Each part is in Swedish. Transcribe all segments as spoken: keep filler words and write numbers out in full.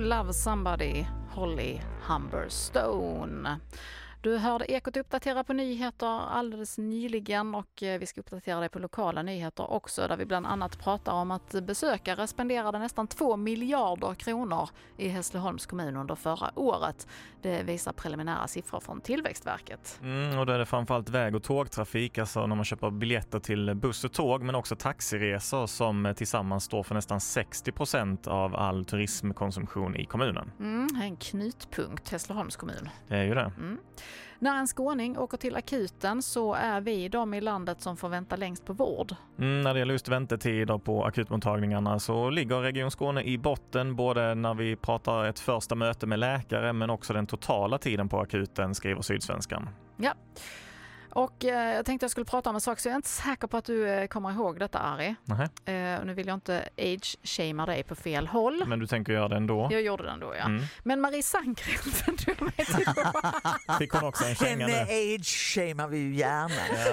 Love Somebody, Holly Humberstone. Du hörde Ekot uppdatera på nyheter alldeles nyligen och vi ska uppdatera dig på lokala nyheter också, där vi bland annat pratar om att besökare spenderade nästan två miljarder kronor i Hässleholms kommun under förra året. Det visar preliminära siffror från Tillväxtverket. Mm, och då är det framförallt väg- och tågtrafik, alltså när man köper biljetter till buss och tåg, men också taxiresor som tillsammans står för nästan sextio procent av all turismkonsumtion i kommunen. Mm, en knutpunkt, Hässleholms kommun. Det är ju det. Mm. När en skåning åker till akuten så är vi de i landet som får vänta längst på vård. Mm, när det gäller just väntetider på akutmottagningarna så ligger Region Skåne i botten, både när vi pratar ett första möte med läkare men också den totala tiden på akuten, skriver Sydsvenskan. Ja. Och eh, jag tänkte jag skulle prata om en sak, så jag är inte säker på att du eh, kommer ihåg detta, Ari. Nähä. Eh, nu vill jag inte age-shamea dig på fel håll. Men du tänker göra det ändå? Jag gjorde den då, ja. Mm. Men Marie Sandgren, du är med till då. Fick hon också en känga nu? Henne age-shamear vi ju gärna.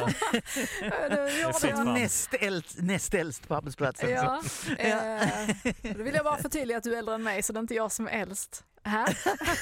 Ja. näst, äldst, näst äldst på arbetsplatsen. Ja. Eh, då vill jag bara förtydliga att du är äldre än mig, så det är inte jag som är äldst. Här.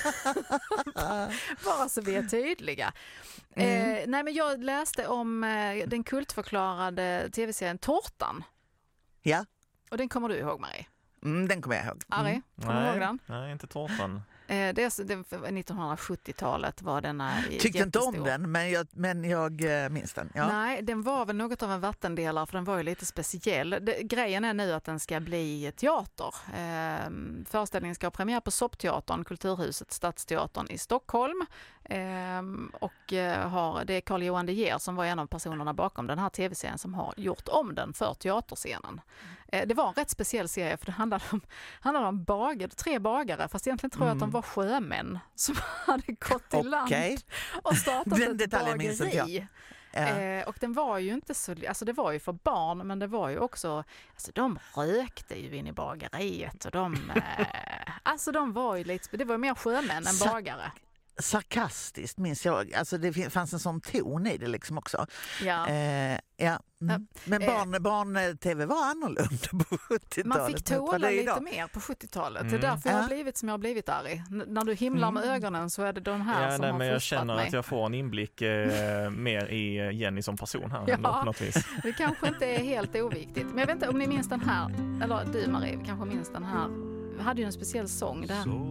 Bara så vi är tydliga. Mm. Eh, nej men jag läste om eh, den kultförklarade tv-serien Tårtan. Ja. Och den kommer du ihåg, Marie? Mm, den kommer jag ihåg. Mm. Ari, kommer du ihåg den? Nej, inte Tårtan. Eh, det är, det, nittonhundrasjuttiotalet var denna Tyckte jättestor. inte om den, men jag, men jag minns den. Ja. Nej, den var väl något av en vattendelare, för den var ju lite speciell. Det, grejen är nu att den ska bli teater. Eh, föreställningen ska ha premiär på Soppteatern, Kulturhuset, Stadsteatern i Stockholm. Eh, och eh, har, det är Carl-Johan De Geer som var en av personerna bakom den här tv-serien som har gjort om den för teaterscenen. Eh, det var en rätt speciell serie, för det handlade om, handlade om bagare, tre bagare, fast egentligen tror jag mm. att de var sjömän som hade gått till okay. land och startat den ett bageri. Ja. Eh, och den var ju inte så, alltså det var ju för barn, men det var ju också, alltså de rökte ju in i bageriet och de, eh, alltså de var ju lite, det var ju mer sjömän än bagare. Sarkastiskt minns jag, alltså det fanns en sån ton i det liksom också. Ja. Eh, ja. Mm. Men barn, barn-tv var annorlunda på sjuttiotalet. Man fick tåla lite mer på sjuttiotalet. Mm. Det är därför jag har blivit som jag har blivit, Ari. N- när du himlar med ögonen så är det de här ja, som nej, har men jag fostrat känner mig. att jag får en inblick eh, mer i Jenny som person här. Ja, ändå, på något vis. Det kanske inte är helt oviktigt. Men jag vet inte om ni minns den här, eller du Marie kanske minns den här. Vi hade ju en speciell sång där.